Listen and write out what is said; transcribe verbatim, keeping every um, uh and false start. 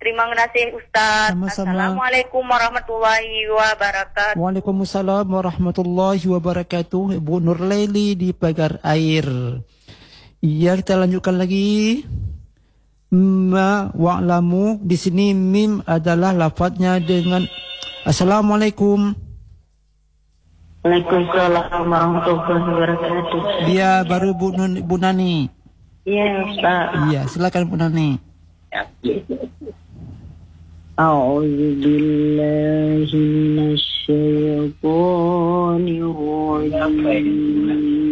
Terima kasih Ustaz. Sama-sama. Assalamualaikum warahmatullahi wabarakatuh. Waalaikumsalam warahmatullahi wabarakatuh. Ibu Nurlaili di Pagar Air. Ya, kita lanjutkan lagi. Ma wa'lamu, di sini mim adalah lafadznya dengan Assalamualaikum. Waalaikumsalam warahmatullahi wabarakatuh. Dia baru Bu, Nun, Bu Nani. Iya, Ustaz. Iya, silakan Bu Nani. A'udzu billahi minasy syaithanir rajim.